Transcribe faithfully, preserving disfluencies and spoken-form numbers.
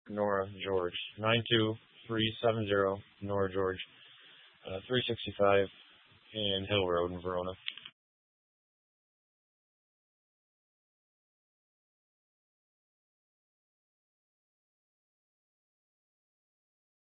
Nora George. nine two three seven zero Nora George. Uh, three sixty-five in Hill Road in Verona.